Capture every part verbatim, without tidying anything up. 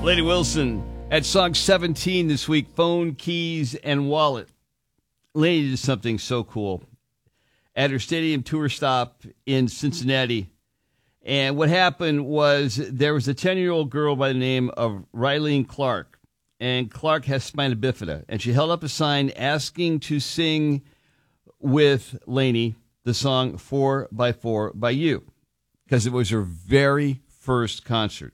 Lainey Wilson at song seventeen this week, Phone, Keys, and Wallet. Lainey did something so cool at her stadium tour stop in Cincinnati. And what happened was there was a ten-year-old girl by the name of Rylene Clark. And Clark has spina bifida. And she held up a sign asking to sing with Lainey the song four by four by You, because it was her very first concert.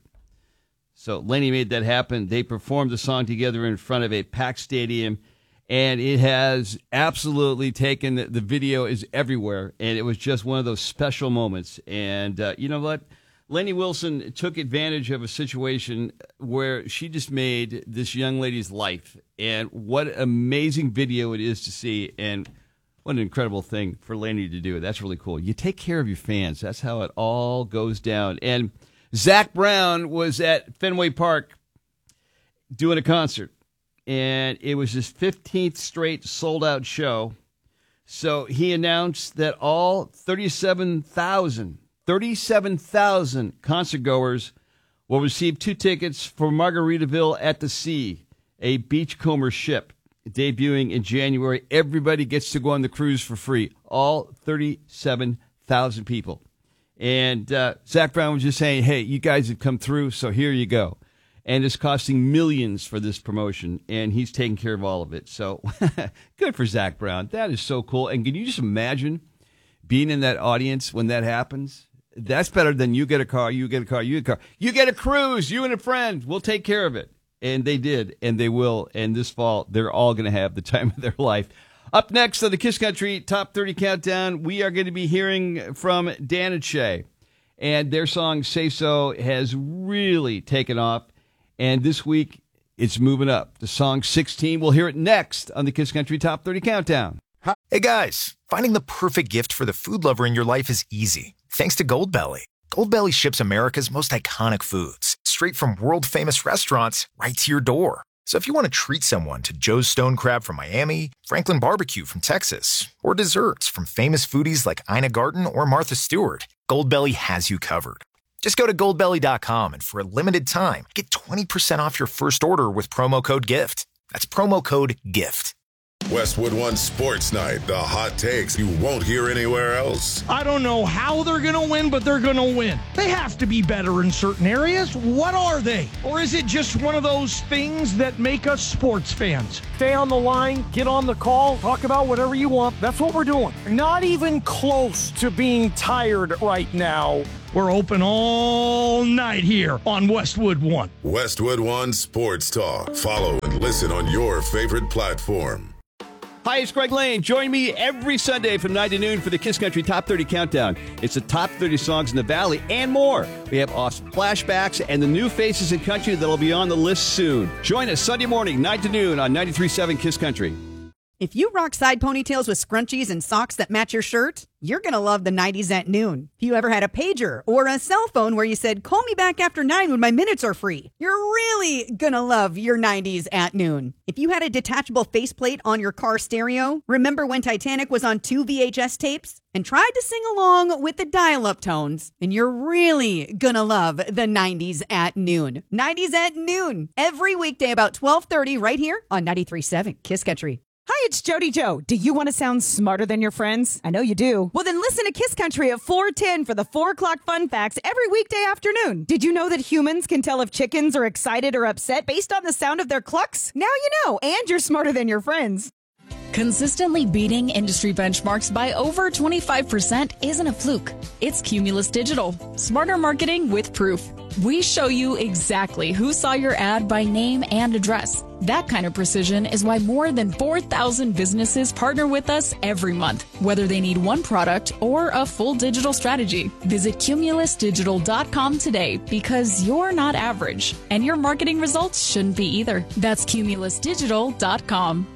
So Lainey made that happen. They performed the song together in front of a packed stadium, and it has absolutely taken, the video is everywhere, and it was just one of those special moments. And uh, you know what? Lainey Wilson took advantage of a situation where she just made this young lady's life, and what an amazing video it is to see, and what an incredible thing for Lainey to do. That's really cool. You take care of your fans. That's how it all goes down. And Zac Brown was at Fenway Park doing a concert, and it was his fifteenth straight sold-out show. So he announced that all thirty-seven thousand, thirty-seven thousand concertgoers will receive two tickets for Margaritaville at the Sea, a beachcomber ship debuting in January. Everybody gets to go on the cruise for free, all thirty-seven thousand people. And uh, Zac Brown was just saying, hey, you guys have come through, so here you go. And it's costing millions for this promotion, and he's taking care of all of it. So good for Zac Brown. That is so cool. And can you just imagine being in that audience when that happens? That's better than you get a car, you get a car, you get a car. You get a cruise, you and a friend. We'll take care of it. And they did, and they will. And this fall, they're all going to have the time of their life. Up next on the Kiss Country Top thirty Countdown, we are going to be hearing from Dan and Shay. And their song, Say So, has really taken off. And this week, it's moving up. The song sixteen, we'll hear it next on the Kiss Country Top thirty Countdown. Hey guys, finding the perfect gift for the food lover in your life is easy. Thanks to Goldbelly. Goldbelly ships America's most iconic foods straight from world-famous restaurants right to your door. So if you want to treat someone to Joe's Stone Crab from Miami, Franklin Barbecue from Texas, or desserts from famous foodies like Ina Garten or Martha Stewart, Goldbelly has you covered. Just go to goldbelly dot com and for a limited time, get twenty percent off your first order with promo code GIFT. That's promo code GIFT. Westwood One Sports Night, the hot takes you won't hear anywhere else. I don't know how they're going to win, but they're going to win. They have to be better in certain areas. What are they? Or is it just one of those things that make us sports fans? Stay on the line, get on the call, talk about whatever you want. That's what we're doing. Not even close to being tired right now. We're open all night here on Westwood One. Westwood One Sports Talk. Follow and listen on your favorite platform. Hi, it's Greg Lane. Join me every Sunday from nine to noon for the Kiss Country Top thirty Countdown. It's the top thirty songs in the Valley and more. We have awesome flashbacks and the new faces in country that'll be on the list soon. Join us Sunday morning, nine to noon on ninety-three point seven Kiss Country. If you rock side ponytails with scrunchies and socks that match your shirt, you're going to love the nineties at noon. If you ever had a pager or a cell phone where you said, call me back after nine when my minutes are free, you're really going to love your nineties at noon. If you had a detachable faceplate on your car stereo, remember when Titanic was on two V H S tapes and tried to sing along with the dial-up tones, and you're really going to love the nineties at noon. nineties at noon, every weekday about twelve thirty right here on ninety-three point seven Kiss Country. Hi, it's Jody Joe. Do you want to sound smarter than your friends? I know you do. Well, then listen to Kiss Country at four ten for the four o'clock fun facts every weekday afternoon. Did you know that humans can tell if chickens are excited or upset based on the sound of their clucks? Now you know, and you're smarter than your friends. Consistently beating industry benchmarks by over twenty-five percent isn't a fluke. It's Cumulus Digital. Smarter marketing with proof. We show you exactly who saw your ad by name and address. That kind of precision is why more than four thousand businesses partner with us every month, whether they need one product or a full digital strategy. Visit cumulus digital dot com today because you're not average, and your marketing results shouldn't be either. That's cumulus digital dot com.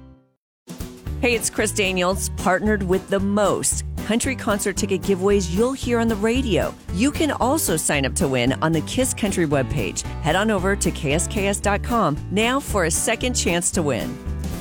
Hey, it's Chris Daniels, partnered with the most country concert ticket giveaways you'll hear on the radio. You can also sign up to win on the Kiss Country webpage. Head on over to K S K S dot com now for a second chance to win.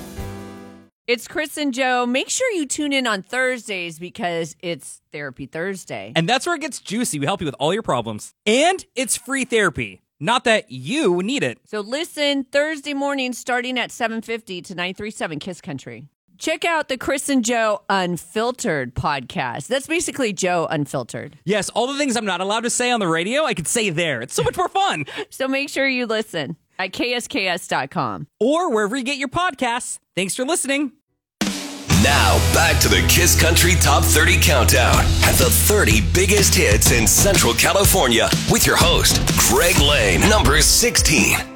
It's Chris and Joe. Make sure you tune in on Thursdays because it's Therapy Thursday. And that's where it gets juicy. We help you with all your problems. And it's free therapy. Not that you need it. So listen Thursday morning starting at seven fifty to nine thirty-seven Kiss Country. Check out the Chris and Joe Unfiltered podcast. That's basically Joe Unfiltered. Yes, all the things I'm not allowed to say on the radio, I could say there. It's so much more fun. So make sure you listen at K S K S dot com. Or wherever you get your podcasts. Thanks for listening. Now, back to the Kiss Country Top thirty Countdown and the thirty biggest hits in Central California with your host, Greg Lane, number sixteen.